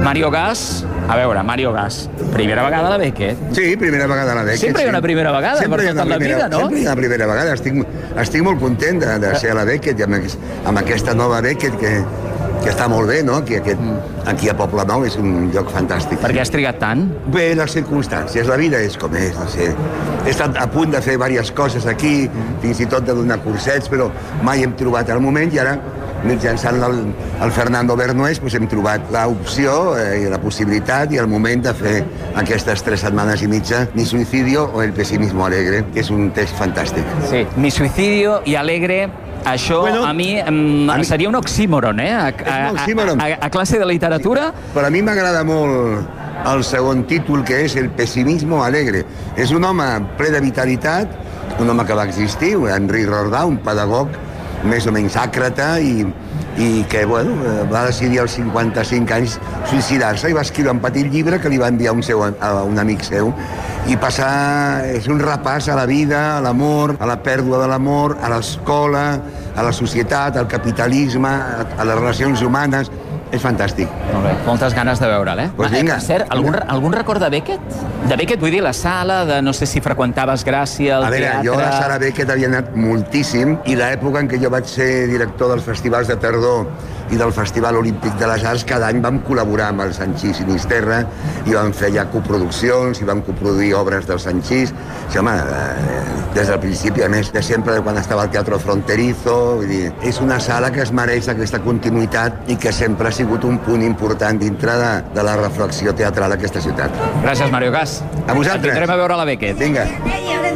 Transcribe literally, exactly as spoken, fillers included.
Mario Gas, a veure, Mario Gas, primera vegada a la Beckett. Sí, primera vegada a la Beckett. Sempre hi ha una primera vegada sempre per tota la vida, no? Sempre hi ha una primera vegada. Estic, estic molt content de, de ser a la Beckett i amb, amb aquesta nova Beckett que, que està molt bé, no? Que aquest, aquí a Poblenou és un lloc fantàstic. Per què has trigat tant? Bé, les circumstàncies, la vida és com és, no sé. He estat a punt de fer diverses coses aquí, fins i tot de donar cursets, però mai hem trobat el moment i ara, mitjançant el, el Fernando Bernués, doncs hem trobat l'opció eh, i la possibilitat i el moment de fer aquestes tres setmanes i mitja Mi suicidio o el pesimismo alegre, que és un text fantàstic. Sí, Mi suicidio i alegre. Això, bueno, a mi, um, a mi seria un oxímoron, eh? A, a, a, a, a classe de literatura. Sí, però a mi m'agrada molt el segon títol, que és El pessimismo alegre. És un home ple de vitalitat, un home que va existir, Henri Rodà, un pedagog més o menys àcrata i, i que bueno, va decidir als cinquanta-cinc anys suïcidar-se i va escriure un petit llibre que li va enviar un, seu, a un amic seu i passar, és un repàs a la vida, a l'amor, a la pèrdua de l'amor, a l'escola, a la societat, al capitalisme, a, a les relacions humanes. És fantàstic. Molt bé, moltes ganes de veure'l, eh? Pues vinga. Per cert, algun, algun record de Beckett? De Beckett, vull dir, la sala, de no sé si freqüentaves Gràcia, el a veure, teatre... jo a la sala Beckett havia anat moltíssim i l'època en què jo vaig ser director dels festivals de tardor i del Festival Olímpic de les Arts, cada any vam col·laborar amb el Sanchís Sinisterra i vam fer ja coproduccions i vam coproduir obres del Sanchís. Sí, home, eh, des del principi, a més de sempre, quan estava al Teatro Fronterizo, vull dir, és una sala que es mereix aquesta continuïtat i que sempre ha sigut un punt important dintre de, de la reflexió teatral d'aquesta ciutat. Gràcies, Mario Gas. A vosaltres. Ens vindrem a veure la Beckett. Vinga.